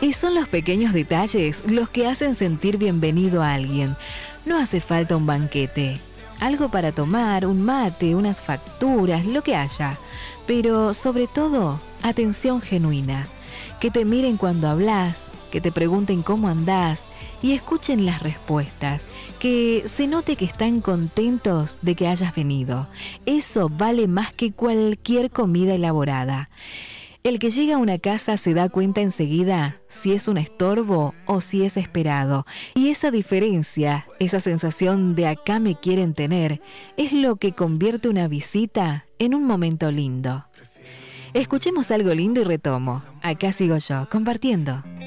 Y son los pequeños detalles los que hacen sentir bienvenido a alguien. No hace falta un banquete. Algo para tomar, un mate, unas facturas, lo que haya. Pero sobre todo, atención genuina. Que te miren cuando hablas, que te pregunten cómo andás y escuchen las respuestas. Que se note que están contentos de que hayas venido. Eso vale más que cualquier comida elaborada. El que llega a una casa se da cuenta enseguida si es un estorbo o si es esperado. Y esa diferencia, esa sensación de acá me quieren tener, es lo que convierte una visita en un momento lindo. Escuchemos algo lindo y retomo. Acá sigo yo, compartiendo.